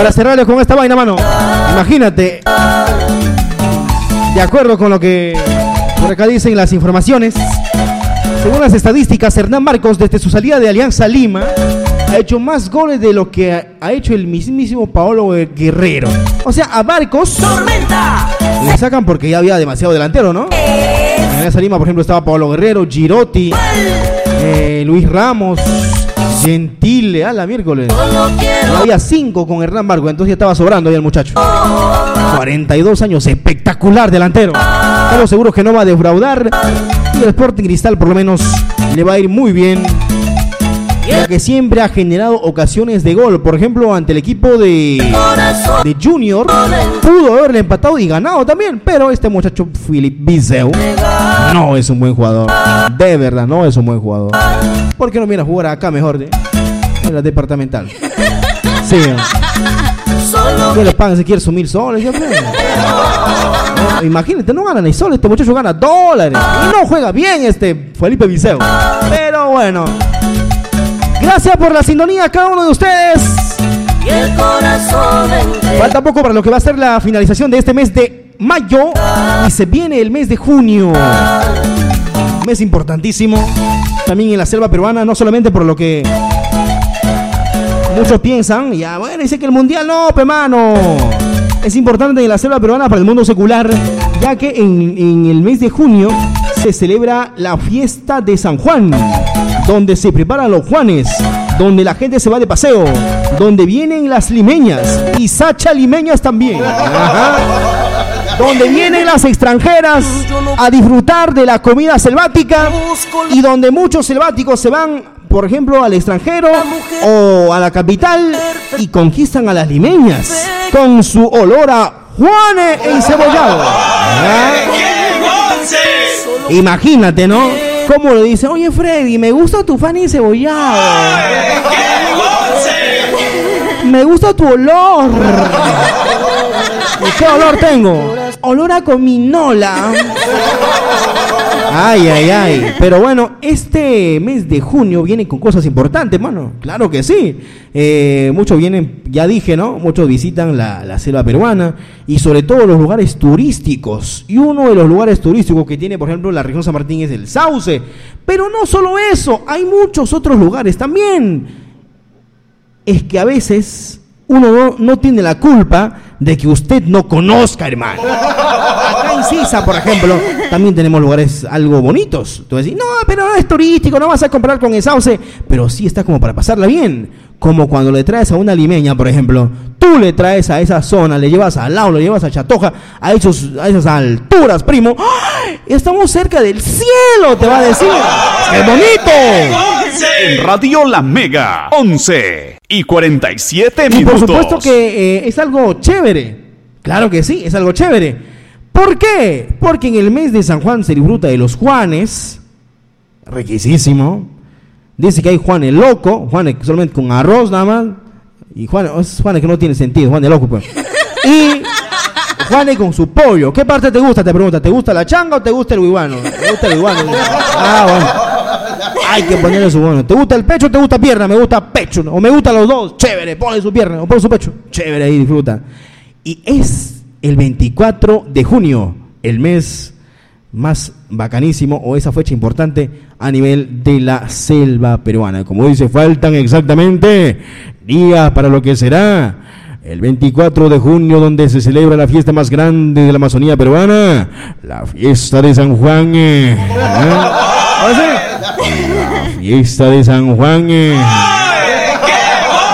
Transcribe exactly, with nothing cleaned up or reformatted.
Para cerrarles con esta vaina, mano. Imagínate. De acuerdo con lo que por acá dicen las informaciones, según las estadísticas, Hernán Marcos, desde su salida de Alianza Lima, ha hecho más goles de lo que ha, ha hecho el mismísimo Paolo Guerrero. O sea, a Marcos ¡Tormenta! Le sacan porque ya había demasiado delantero, ¿no? En Alianza Lima, por ejemplo, estaba Paolo Guerrero, Girotti, eh, Luis Ramos, Gentile, a la miércoles. Ya había cinco con Hernán Marcos, entonces ya estaba sobrando ahí el muchacho. cuarenta y dos años, espectacular delantero. Estamos seguros que no va a defraudar. Y el Sporting Cristal por lo menos le va a ir muy bien, ya que siempre ha generado ocasiones de gol. Por ejemplo, ante el equipo de, de Junior, pudo haberle empatado y ganado también. Pero este muchacho Philip Viseu no es un buen jugador. De verdad, no es un buen jugador. ¿Por qué no viene a jugar acá mejor? De, en la departamental. Sí. ¿Qué le pagan si quiere sumir soles? No, imagínate, no gana ni soles. Este muchacho gana dólares. Y no juega bien este Felipe Viseu. Pero bueno. Gracias por la sintonía a cada uno de ustedes. Y el corazón falta poco para lo que va a ser la finalización de este mes de mayo. Y se viene el mes de junio. Mes importantísimo. También en la selva peruana, no solamente por lo que muchos piensan, ya bueno, dice que el mundial no, pe mano. Es importante en la selva peruana para el mundo secular, ya que en, en el mes de junio se celebra la fiesta de San Juan, donde se preparan los Juanes, donde la gente se va de paseo, donde vienen las limeñas y Sacha limeñas también. Ajá. Donde vienen las extranjeras a disfrutar de la comida selvática y donde muchos selváticos se van, por ejemplo, al extranjero o a la capital y conquistan a las limeñas con su olor a Juanes encebollado. ¿Ah? Imagínate, ¿no? Cómo le dice, oye Freddy, me gusta tu fan encebollado. Me gusta tu olor. ¿Y qué olor tengo? Olor a cominola. Ay, ay, ay. Pero bueno, este mes de junio viene con cosas importantes, mano. Claro que sí. Eh, muchos vienen, ya dije, ¿no? Muchos visitan la, la selva peruana y sobre todo los lugares turísticos. Y uno de los lugares turísticos que tiene, por ejemplo, la región San Martín es el Sauce. Pero no solo eso, hay muchos otros lugares también. Es que a veces uno no, no tiene la culpa de que usted no conozca, hermano. Acá en Sisa, por ejemplo, también tenemos lugares algo bonitos. Tú vas a decir, no, pero no es turístico, no vas a comparar con el Sauce. Pero sí está como para pasarla bien. Como cuando le traes a una limeña, por ejemplo. Tú le traes a esa zona, le llevas al lado, le llevas a Chatoja, a, esos, a esas alturas, primo. ¡Ay! Estamos cerca del cielo, te va a decir. ¡Qué bonito! En Radio La Mega, once y cuarenta y siete y minutos. Por supuesto que eh, es algo chévere. Claro que sí, es algo chévere. ¿Por qué? Porque en el mes de San Juan se disfruta de los Juanes. Riquísimo. Dice que hay Juanes loco, Juanes solamente con arroz nada más. Y Juanes, es Juanes que no tiene sentido, Juanes loco pues. Y Juanes con su pollo. ¿Qué parte te gusta? Te pregunta, ¿te gusta la changa o te gusta el huiguano? ¿Te gusta el huiguano? Ah, bueno. Hay que ponerle su bueno. ¿Te gusta el pecho o te gusta pierna? Me gusta pecho. O me gustan los dos. Chévere, ponle su pierna o ponle su pecho. Chévere, ahí disfruta. Y es el veinticuatro de junio, el mes más bacanísimo o esa fecha importante a nivel de la selva peruana. Como dice, faltan exactamente días para lo que será el veinticuatro de junio, donde se celebra la fiesta más grande de la Amazonía peruana, la fiesta de San Juan. ¿Eh? ¿Eh? La fiesta de San Juan. ¿Eh?